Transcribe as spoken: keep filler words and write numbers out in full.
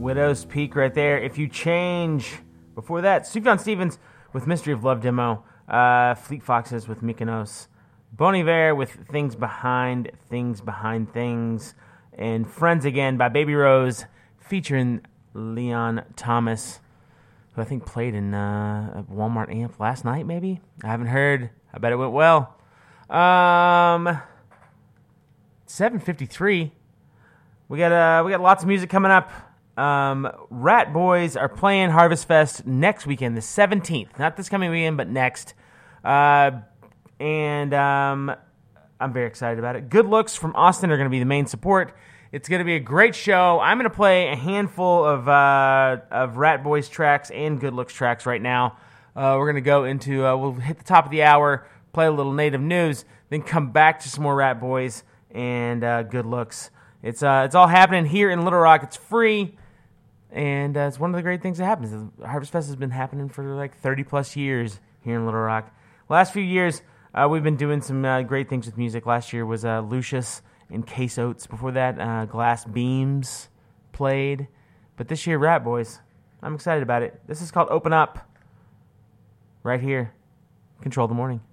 Widow's Peak right there. If You Change. Before that, Sufjan Stevens with Mystery of Love demo. Uh, Fleet Foxes with Mykonos. Bon Iver with Things Behind Things Behind Things. And Friends Again by Baby Rose featuring Leon Thomas, who I think played in uh, Walmart Amp last night, maybe? I haven't heard. I bet it went well. Um, seven fifty-three. We got uh, we got lots of music coming up. Um, Rat Boys are playing Harvest Fest next weekend, the seventeenth. Not this coming weekend, but next. Uh, and um, I'm very excited about it. Good Looks from Austin are going to be the main support. It's going to be a great show. I'm going to play a handful of uh, of Rat Boys tracks and Good Looks tracks right now. Uh, we're going to go into, uh, we'll hit the top of the hour, play a little Native News, then come back to some more Rat Boys and uh, Good Looks. It's uh, it's all happening here in Little Rock. It's free, and uh, it's one of the great things that happens. The Harvest Fest has been happening for like thirty plus years here in Little Rock. Last few years, uh, we've been doing some uh, great things with music. Last year was uh, Lucius and Case Oats. Before that, uh, Glass Beams played. But this year, Rat Boys. I'm excited about it. This is called Open Up. Right here. Control the Morning.